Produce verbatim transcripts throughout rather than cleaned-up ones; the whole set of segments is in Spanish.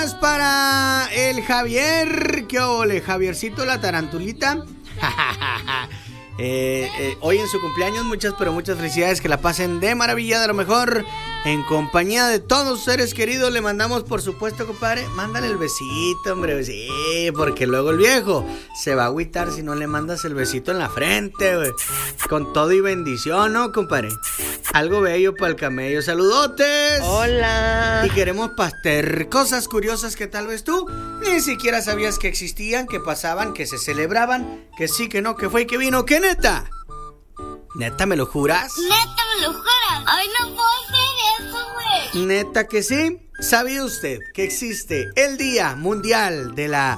más para el Javier. ¿Qué ole, Javiercito la tarantulita? eh, eh, hoy en su cumpleaños, muchas pero muchas felicidades. Que la pasen de maravilla, de lo mejor, en compañía de todos sus seres queridos. Le mandamos, por supuesto, compadre, mándale el besito, hombre. Sí, porque luego el viejo se va a agüitar si no le mandas el besito en la frente, güey. Con todo y bendición, ¿no, compadre? Algo bello para el camello. Saludotes. Hola. Y queremos pastel. Cosas curiosas que tal vez tú ni siquiera sabías que existían, que pasaban, que se celebraban, que sí, que no, que fue y que vino. ¿Qué neta? ¿Neta me lo juras? Neta me lo juras. Ay, no puedo hacer eso, güey. ¿Neta que sí? ¿Sabía usted que existe el Día Mundial de la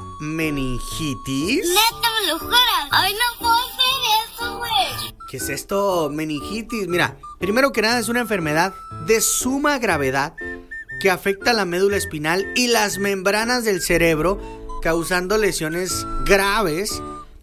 Meningitis? Neta me lo juras. Ay, no puedo hacer eso, güey. ¿Qué es esto, meningitis? Mira, primero que nada es una enfermedad de suma gravedad que afecta la médula espinal y las membranas del cerebro, causando lesiones graves,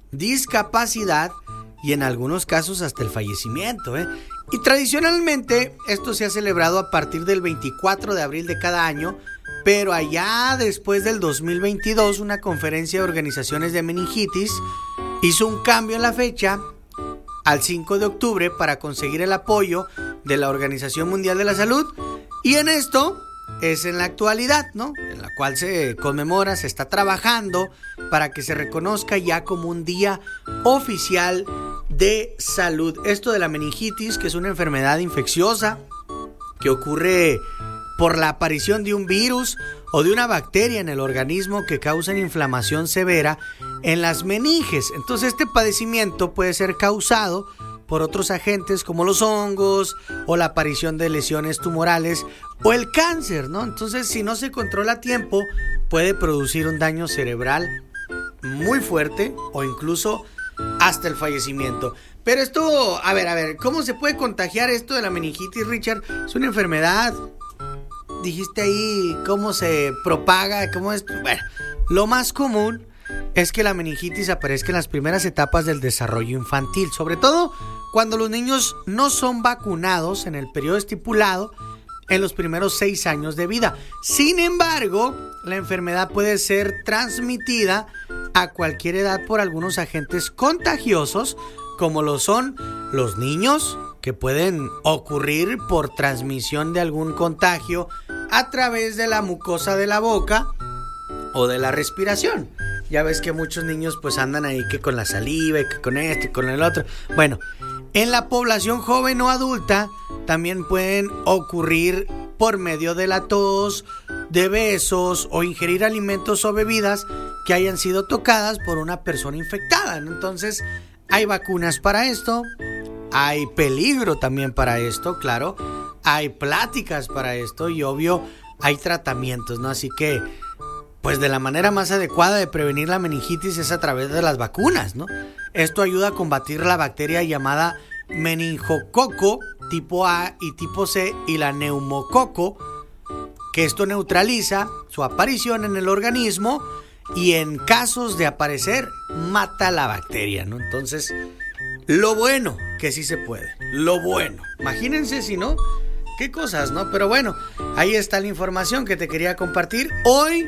discapacidad y en algunos casos hasta el fallecimiento, ¿eh? Y tradicionalmente esto se ha celebrado a partir del veinticuatro de abril de cada año, pero allá después del dos mil veintidós una conferencia de organizaciones de meningitis hizo un cambio en la fecha al cinco de octubre para conseguir el apoyo de la Organización Mundial de la Salud, y en esto es en la actualidad, ¿no? En la cual se conmemora, se está trabajando para que se reconozca ya como un día oficial de salud. Esto de la meningitis, que es una enfermedad infecciosa que ocurre por la aparición de un virus o de una bacteria en el organismo que causan inflamación severa en las meninges. Entonces este padecimiento puede ser causado por otros agentes como los hongos o la aparición de lesiones tumorales o el cáncer, ¿no? Entonces, si no se controla a tiempo, puede producir un daño cerebral muy fuerte o incluso hasta el fallecimiento. Pero esto, a ver, a ver, ¿cómo se puede contagiar esto de la meningitis, Richard? Es una enfermedad. Dijiste ahí cómo se propaga, cómo es. Bueno, lo más común es que la meningitis aparezca en las primeras etapas del desarrollo infantil, sobre todo cuando los niños no son vacunados en el periodo estipulado en los primeros seis años de vida. Sin embargo, la enfermedad puede ser transmitida a cualquier edad por algunos agentes contagiosos, como lo son los niños, que pueden ocurrir por transmisión de algún contagio a través de la mucosa de la boca o de la respiración. Ya ves que muchos niños pues andan ahí que con la saliva y que con esto y con el otro. Bueno, en la población joven o adulta también pueden ocurrir por medio de la tos, de besos o ingerir alimentos o bebidas que hayan sido tocadas por una persona infectada, ¿no? Entonces, hay vacunas para esto, hay peligro también para esto, claro, hay pláticas para esto y obvio hay tratamientos, ¿no? Así que, pues de la manera más adecuada de prevenir la meningitis es a través de las vacunas, ¿no? Esto ayuda a combatir la bacteria llamada meningococo tipo A y tipo C y la neumococo, que esto neutraliza su aparición en el organismo y en casos de aparecer mata la bacteria, ¿no? Entonces, lo bueno que sí se puede, lo bueno. Imagínense si no, qué cosas, ¿no? Pero bueno, ahí está la información que te quería compartir. Hoy,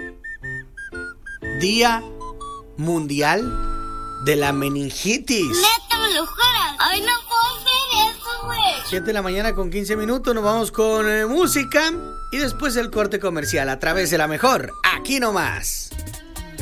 Día Mundial de la Meningitis. Neta me lo juras. Ay, no puedo hacer eso, güey. siete de la mañana con quince minutos, nos vamos con eh, música y después el corte comercial a través de la mejor, aquí nomás.